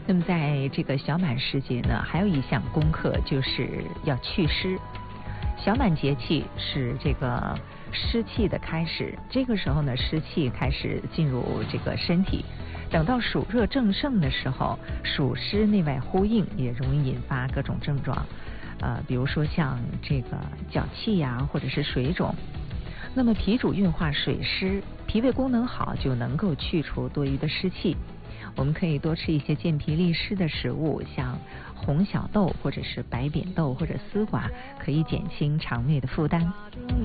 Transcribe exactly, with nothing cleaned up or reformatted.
那么在这个小满时节呢，还有一项功课就是要祛湿。小满节气是这个湿气的开始，这个时候呢，湿气开始进入这个身体。等到暑热正盛的时候，暑湿内外呼应，也容易引发各种症状，呃，比如说像这个脚气呀、啊，或者是水肿。那么脾主运化水湿，脾胃功能好就能够去除多余的湿气。我们可以多吃一些健脾利湿的食物，像红小豆或者是白扁豆或者丝瓜，可以减轻肠胃的负担。